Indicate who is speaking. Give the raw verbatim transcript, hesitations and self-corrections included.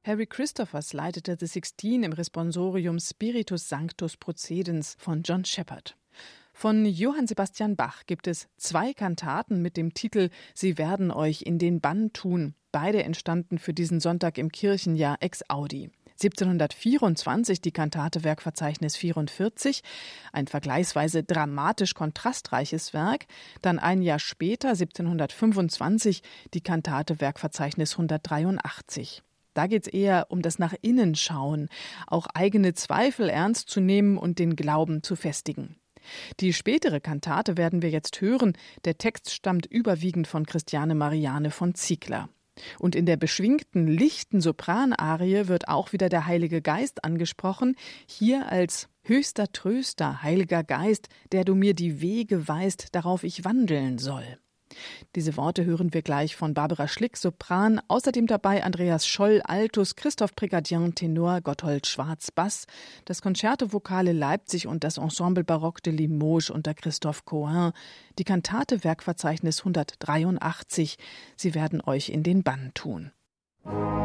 Speaker 1: Harry Christophers leitete The Sixteen im Responsorium Spiritus Sanctus Prozedens von John Shepherd. Von Johann Sebastian Bach gibt es zwei Kantaten mit dem Titel »Sie werden euch in den Bann tun«. Beide entstanden für diesen Sonntag im Kirchenjahr ex audi. siebzehnhundertvierundzwanzig die Kantate Werkverzeichnis vierundvierzig, ein vergleichsweise dramatisch kontrastreiches Werk. Dann ein Jahr später, siebzehnhundertfünfundzwanzig, die Kantate Werkverzeichnis hundertdreiundachtzig. Da geht es eher um das nach innen schauen, auch eigene Zweifel ernst zu nehmen und den Glauben zu festigen. Die spätere Kantate werden wir jetzt hören. Der Text stammt überwiegend von Christiane Mariane von Ziegler. Und in der beschwingten, lichten Sopranarie wird auch wieder der Heilige Geist angesprochen, hier als höchster Tröster, Heiliger Geist, der du mir die Wege weist, darauf ich wandeln soll. Diese Worte hören wir gleich von Barbara Schlick, Sopran, außerdem dabei Andreas Scholl, Altus, Christoph Prigadian, Tenor, Gotthold Schwarz, Bass, das Concerto Vocale Leipzig und das Ensemble Baroque de Limoges unter Christoph Cohen, die Kantate Werkverzeichnis hundertdreiundachtzig, Sie werden euch in den Bann tun.